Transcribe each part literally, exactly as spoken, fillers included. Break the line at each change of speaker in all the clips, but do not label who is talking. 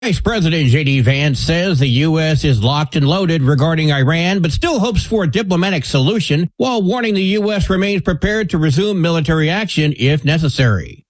Vice President J D. Vance says the U S is locked and loaded regarding Iran, but still hopes for a diplomatic solution, while warning the U S remains prepared to resume military action if necessary.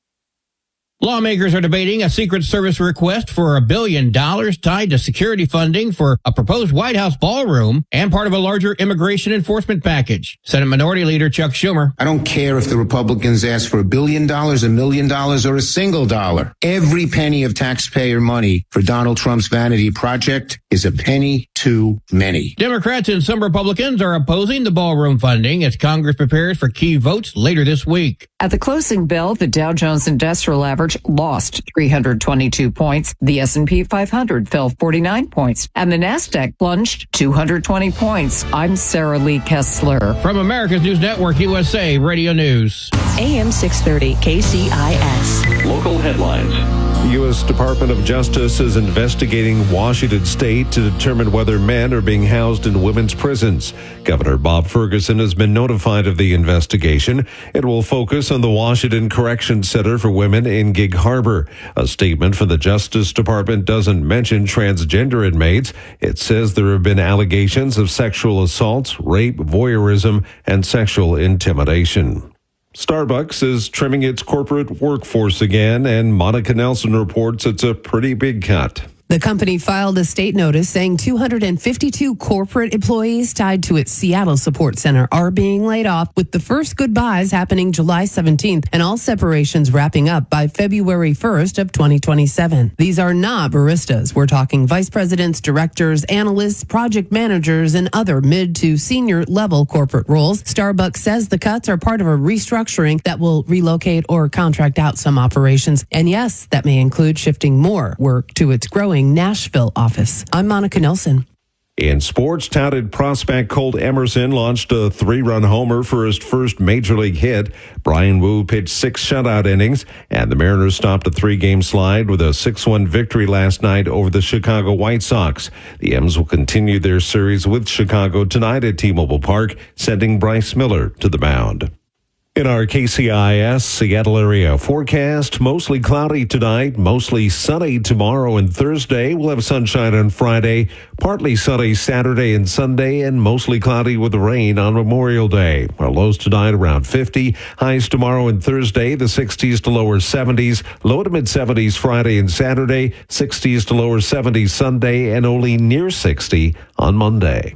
Lawmakers are debating a Secret Service request for a billion dollars tied to security funding for a proposed White House ballroom and part of a larger immigration enforcement package. Senate Minority Leader Chuck Schumer.
I don't care if the Republicans ask for a billion dollars, a million dollars, or a single dollar. Every penny of taxpayer money for Donald Trump's vanity project is a penny too many.
Democrats and some Republicans are opposing the ballroom funding as Congress prepares for key votes later this week.
At the closing bell, the Dow Jones Industrial Average lost three hundred twenty-two points. The S and P five hundred fell forty-nine points, and the Nasdaq plunged two hundred twenty points. I'm Sarah Lee Kessler.
From America's News Network, U S A Radio News.
A M six thirty, K C I S.
Local headlines. The U S Department of Justice is investigating Washington State to determine whether men are being housed in women's prisons. Governor Bob Ferguson has been notified of the investigation. It will focus on the Washington Correction Center for Women in Gig Harbor. A statement from the Justice Department doesn't mention transgender inmates. It says there have been allegations of sexual assaults, rape, voyeurism, and sexual intimidation. Starbucks is trimming its corporate workforce again, and Monica Nelson reports it's a pretty big cut.
The company filed a state notice saying two hundred fifty-two corporate employees tied to its Seattle support center are being laid off, with the first goodbyes happening July seventeenth and all separations wrapping up by February first of twenty twenty-seven. These are not baristas. We're talking vice presidents, directors, analysts, project managers, and other mid to senior level corporate roles. Starbucks says the cuts are part of a restructuring that will relocate or contract out some operations. And yes, that may include shifting more work to its growing Nashville office. I'm Monica Nelson.
In sports, touted prospect Colt Emerson launched a three-run homer for his first major league hit. Brian Wu pitched six shutout innings, and the Mariners stopped a three-game slide with a six one victory last night over the Chicago White Sox. The M's will continue their series with Chicago tonight at T-Mobile Park, sending Bryce Miller to the mound. In our K C I S Seattle area forecast, mostly cloudy tonight, mostly sunny tomorrow and Thursday. We'll have sunshine on Friday, partly sunny Saturday and Sunday, and mostly cloudy with rain on Memorial Day. Our lows tonight around fifty, highs tomorrow and Thursday, the sixties to lower seventies, low to mid seventies Friday and Saturday, sixties to lower seventies Sunday, and only near sixty on Monday.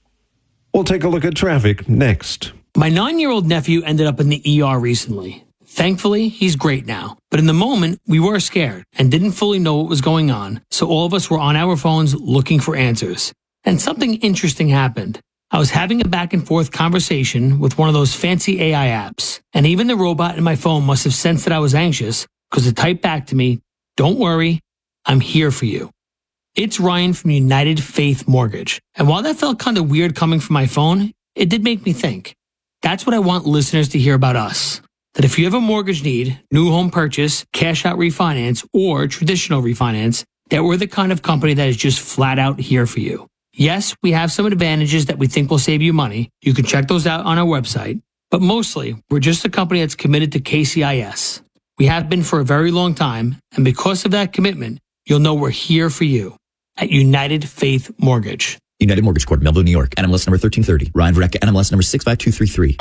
We'll take a look at traffic next.
My nine-year-old nephew ended up in the E R recently. Thankfully, he's great now. But in the moment, we were scared and didn't fully know what was going on, so all of us were on our phones looking for answers. And something interesting happened. I was having a back-and-forth conversation with one of those fancy A I apps, and even the robot in my phone must have sensed that I was anxious because it typed back to me, "Don't worry, I'm here for you." It's Ryan from United Faith Mortgage. And while that felt kind of weird coming from my phone, it did make me think. That's what I want listeners to hear about us. That if you have a mortgage need, new home purchase, cash out refinance, or traditional refinance, that we're the kind of company that is just flat out here for you. Yes, we have some advantages that we think will save you money. You can check those out on our website. But mostly, we're just a company that's committed to K C I S. We have been for a very long time, and because of that commitment, you'll know we're here for you at United Faith Mortgage.
United Mortgage Corp, Melville, New York. N M L S number thirteen thirty. Ryan Verrecka, N M L S number six five two three three.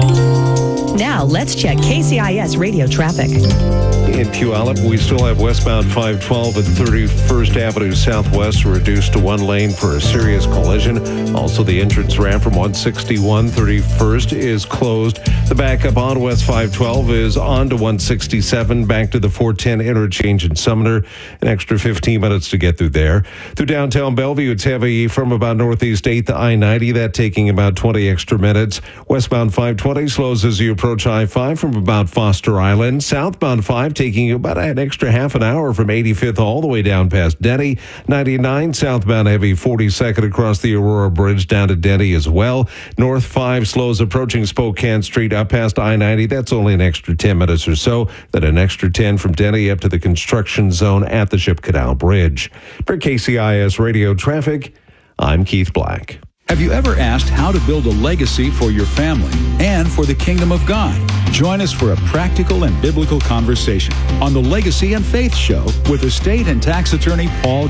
Now let's check K C I S radio traffic.
In Puyallup, we still have westbound five twelve and thirty-first Avenue Southwest reduced to one lane for a serious collision. Also, the entrance ramp from one sixty-one thirty-first is closed. The backup on West five twelve is on to one sixty-seven, back to the four ten interchange in Sumner. An extra fifteen minutes to get through there. Through downtown Bellevue, it's heavy from about Northeast eighth to I ninety, that taking about twenty extra minutes. Westbound five twenty slows as you approach I five from about Foster Island. Southbound five taking about an extra half an hour from eighty-fifth all the way down past Denny. ninety-nine southbound heavy forty-second across the Aurora Bridge down to Denny as well. North five slows approaching Spokane Street up past I ninety. That's only an extra ten minutes or so. Then an extra ten from Denny up to the construction zone at the Ship Canal Bridge. For K C I S Radio Traffic, I'm Keith Black.
Have you ever asked how to build a legacy for your family and for the kingdom of God? Join us for a practical and biblical conversation on the Legacy and Faith Show with estate and tax attorney Paul